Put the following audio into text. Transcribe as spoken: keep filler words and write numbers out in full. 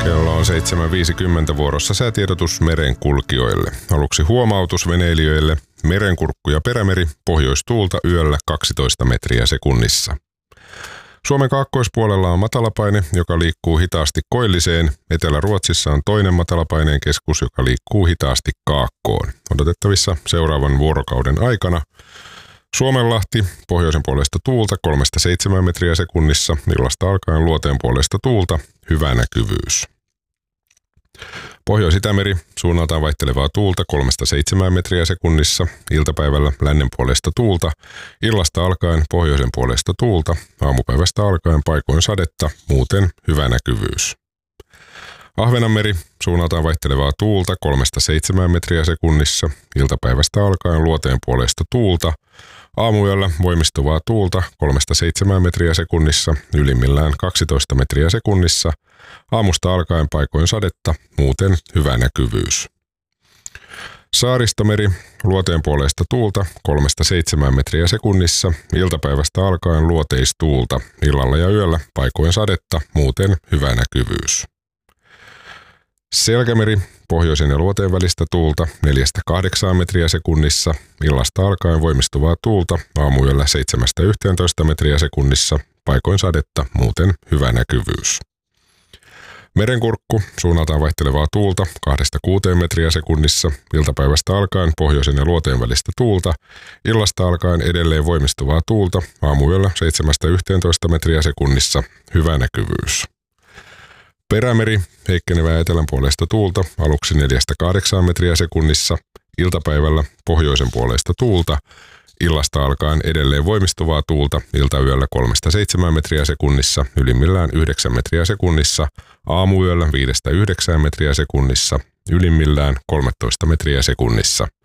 Kello on seitsemän viisikymmentä, vuorossa säätiedotus merenkulkijoille. Aluksi huomautus veneilijöille. Merenkurkku ja Perämeri, pohjoistuulta yöllä kaksitoista metriä sekunnissa. Suomen kaakkoispuolella on matalapaine, joka liikkuu hitaasti koilliseen. Etelä-Ruotsissa on toinen matalapaineen keskus, joka liikkuu hitaasti kaakkoon. Odotettavissa seuraavan vuorokauden aikana Suomenlahti, pohjoisen puolesta tuulta kolmesta seitsemään metriä sekunnissa, illasta alkaen luoteen puolesta tuulta, hyvä näkyvyys. Pohjois-Itämeri, suunnaltaan vaihtelevaa tuulta kolmesta seitsemään metriä sekunnissa, iltapäivällä lännen puolesta tuulta, illasta alkaen pohjoisen puolesta tuulta, aamupäivästä alkaen paikoin sadetta, muuten hyvä näkyvyys. Ahvenanmeri, suunnaltaan vaihtelevaa tuulta kolmesta seitsemään metriä sekunnissa, iltapäivästä alkaen luoteen puolesta tuulta, aamuyöllä voimistuvaa tuulta kolmesta seitsemään metriä sekunnissa, ylimmillään kaksitoista metriä sekunnissa, aamusta alkaen paikoin sadetta, muuten hyvä näkyvyys. Saaristomeri, luoteen puolesta tuulta kolmesta seitsemään metriä sekunnissa, iltapäivästä alkaen luoteistuulta, illalla ja yöllä paikoin sadetta, muuten hyvä näkyvyys. Selkämeri, pohjoisen ja luoteen välistä tuulta neljästä kahdeksaan metriä sekunnissa, illasta alkaen voimistuvaa tuulta, aamuyöllä seitsemästä yhteentoista metriä sekunnissa, paikoin sadetta, muuten hyvä näkyvyys. Merenkurkku, suunnaltaan vaihtelevaa tuulta kahdesta kuuteen metriä sekunnissa, iltapäivästä alkaen pohjoisen ja luoteen välistä tuulta, illasta alkaen edelleen voimistuvaa tuulta, aamuyöllä seitsemästä yhteentoista metriä sekunnissa, hyvä näkyvyys. Perämeri, heikkenevää etelän puolesta tuulta, aluksi neljästä kahdeksaan metriä sekunnissa, iltapäivällä pohjoisen puolesta tuulta, illasta alkaen edelleen voimistuvaa tuulta, iltayöllä kolmesta seitsemään metriä sekunnissa, ylimmillään yhdeksän metriä sekunnissa, aamuyöllä viidestä yhdeksään metriä sekunnissa, ylimmillään kolmetoista metriä sekunnissa,